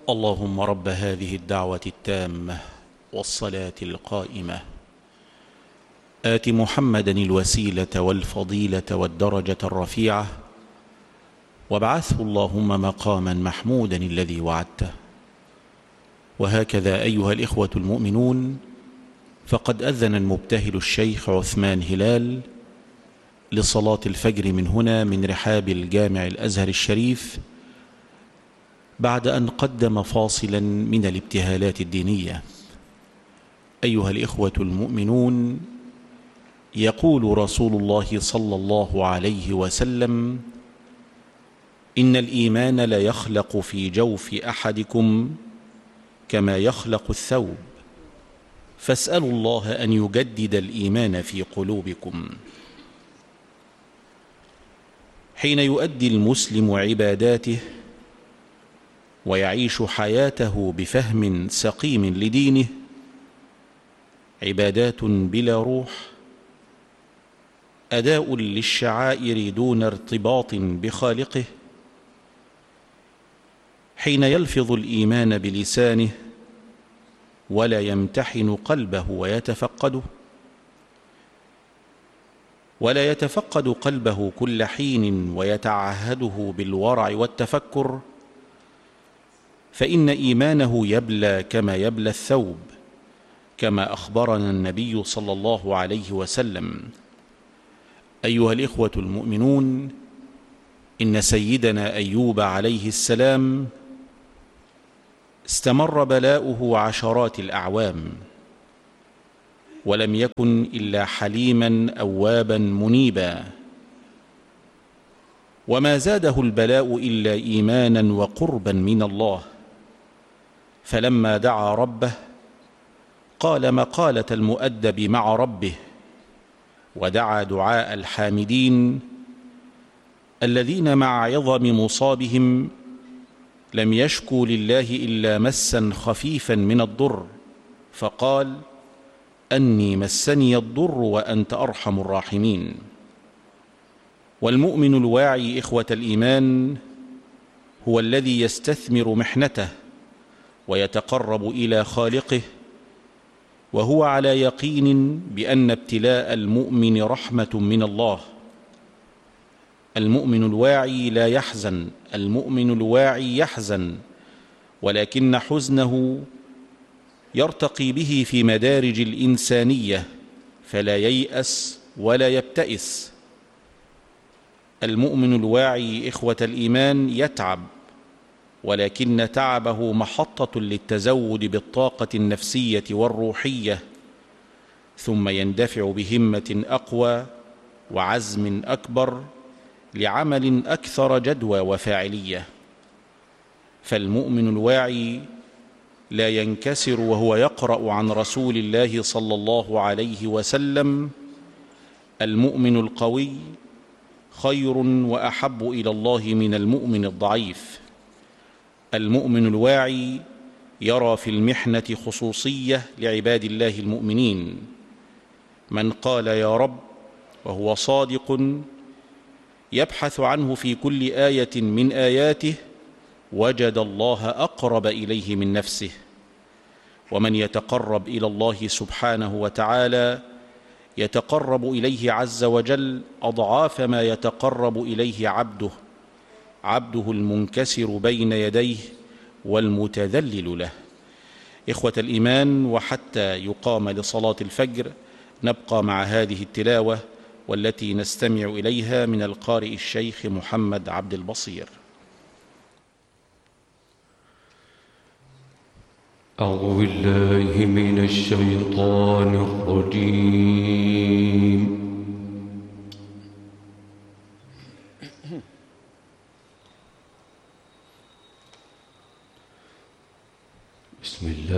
اللهم رب هذه الدعوة التامة والصلاة القائمة آت محمدا الوسيلة والفضيلة والدرجة الرفيعة وابعثه اللهم مقاما محمودا الذي وعدته. وهكذا أيها الإخوة المؤمنون، فقد أذن المبتهل الشيخ عثمان هلال لصلاة الفجر من هنا من رحاب الجامع الأزهر الشريف، بعد أن قدم فاصلا من الابتهالات الدينية. أيها الإخوة المؤمنون، يقول رسول الله صلى الله عليه وسلم: إن الإيمان ليخلق في جوف أحدكم كما يخلق الثوب، فاسألوا الله أن يجدد الإيمان في قلوبكم. حين يؤدي المسلم عباداته ويعيش حياته بفهم سقيم لدينه، عبادات بلا روح، أداء للشعائر دون ارتباط بخالقه، حين يلفظ الإيمان بلسانه ولا يمتحن قلبه ولا يتفقد قلبه كل حين ويتعهده بالورع والتفكر، فإن إيمانه يبلى كما يبلى الثوب، كما أخبرنا النبي صلى الله عليه وسلم. أيها الإخوة المؤمنون، إن سيدنا أيوب عليه السلام استمر بلاؤه عشرات الأعوام، ولم يكن إلا حليما أوابا منيبا، وما زاده البلاء إلا إيمانا وقربا من الله. فلما دعا ربه قال مقالة المؤدب مع ربه، ودعا دعاء الحامدين الذين مع عظم مصابهم لم يشكوا لله إلا مسا خفيفا من الضر، فقال: أني مسني الضر وأنت أرحم الراحمين. والمؤمن الواعي إخوة الإيمان هو الذي يستثمر محنته ويتقرب إلى خالقه، وهو على يقين بأن ابتلاء المؤمن رحمة من الله. المؤمن الواعي لا يحزن، المؤمن الواعي يحزن، ولكن حزنه يرتقي به في مدارج الإنسانية، فلا ييأس ولا يبتئس. المؤمن الواعي إخوة الإيمان يتعب، ولكن تعبه محطة للتزود بالطاقة النفسية والروحية، ثم يندفع بهمة أقوى وعزم أكبر لعمل أكثر جدوى وفاعلية. فالمؤمن الواعي لا ينكسر وهو يقرأ عن رسول الله صلى الله عليه وسلم: المؤمن القوي خير وأحب إلى الله من المؤمن الضعيف. المؤمن الواعي يرى في المحنة خصوصية لعباد الله المؤمنين. من قال يا رب وهو صادق يبحث عنه في كل آية من آياته وجد الله أقرب إليه من نفسه. ومن يتقرب إلى الله سبحانه وتعالى يتقرب إليه عز وجل أضعاف ما يتقرب إليه عبده المنكسر بين يديه والمتذلل له. إخوة الإيمان، وحتى يقام لصلاة الفجر نبقى مع هذه التلاوة والتي نستمع إليها من القارئ الشيخ محمد عبد البصير. أعوذ بالله من الشيطان الرجيم. بسم الله